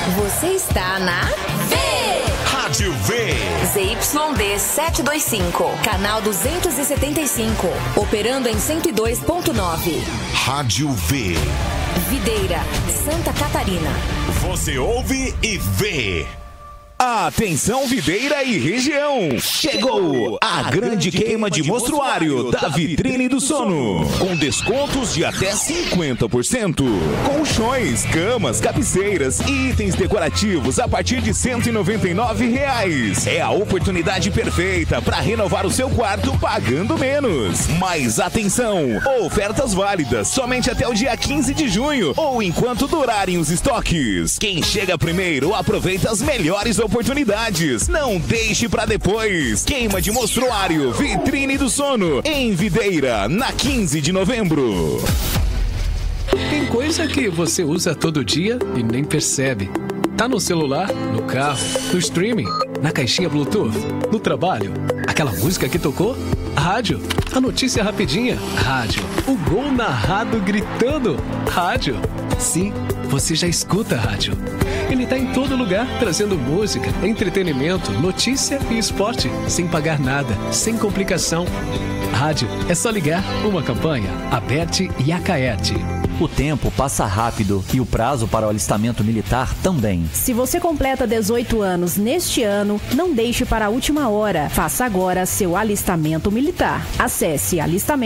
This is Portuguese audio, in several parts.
Você está na Rádio V. ZYD 725, canal 275, operando em 102.9. Rádio V. Videira, Santa Catarina. Você ouve e vê. Atenção Videira e região, chegou a grande queima de mostruário da Vitrine do Sono, com descontos de até 50%, colchões, camas, cabeceiras e itens decorativos a partir de R$ 199. É a oportunidade perfeita para renovar o seu quarto pagando menos. Mas atenção, ofertas válidas somente até o dia 15 de junho ou enquanto durarem os estoques. Quem chega primeiro aproveita as melhores oportunidades. Não deixe pra depois. Queima de mostruário Vitrine do Sono em Videira, na 15 de novembro. Tem coisa que você usa todo dia e nem percebe. Tá no celular, no carro, no streaming, na caixinha Bluetooth, no trabalho. Aquela música que tocou? Rádio. A notícia rapidinha? Rádio. O gol narrado gritando? Rádio. Sim, você já escuta rádio. Ele tá em todo lugar, trazendo música, entretenimento, notícia e esporte, sem pagar nada, sem complicação. Rádio é só ligar. Uma campanha, Aberte e Acaerte. O tempo passa rápido e o prazo para o alistamento militar também. Se você completa 18 anos neste ano, não deixe para a última hora. Faça agora seu alistamento militar. Acesse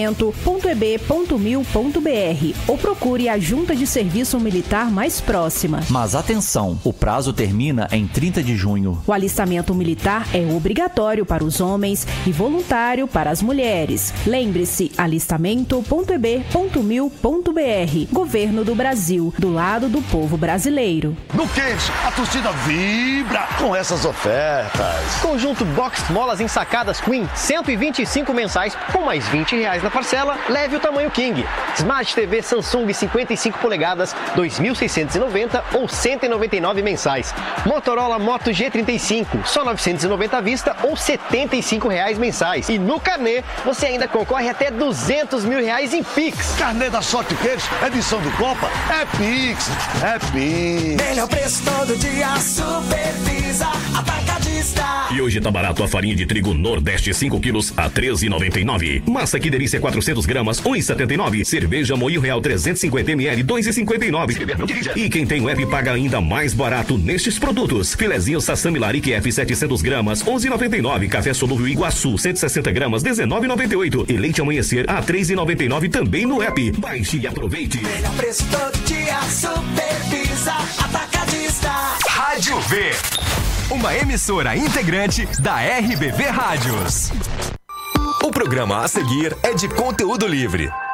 alistamento.eb.mil.br ou procure a junta de serviço militar mais próxima. Mas atenção, o prazo termina em 30 de junho. O alistamento militar é obrigatório para os homens e voluntário para as mulheres. Lembre-se, alistamento.eb.mil.br. Governo do Brasil, do lado do povo brasileiro. No Quente, a torcida vibra com essas ofertas. Conjunto Box Molas ensacadas Queen, 125 mensais, com mais R$20 na parcela, leve o tamanho King. Smart TV Samsung 55 polegadas, 2.690 ou 199 mensais. Motorola Moto G35, só 990 à vista ou R$75 mensais. E no Carnê, você ainda concorre até R$200 mil em Pix. Carnê da Sorte Quente, edição do Copa, é Pix, é Pix. Melhor preço todo dia, Supervisa Atacadista. E hoje tá barato a farinha de trigo Nordeste 5 quilos a R$13,99. Massa Que Delícia 400 gramas, R$1,79. Cerveja Moinho Real 350 ml, R$2,59. E quem tem o app paga ainda mais barato nestes produtos. Filezinho Sassami Larique F 700 gramas, R$11,99. Café Solúvel Iguaçu 160 gramas, R$19,98. E leite Amanhecer a R$3,99 também no app. Baixe e aproveite. Melhor preço todo dia, Supervisa Atacadista. Rádio V, uma emissora integrante da RBV Rádios. O programa a seguir é de conteúdo livre.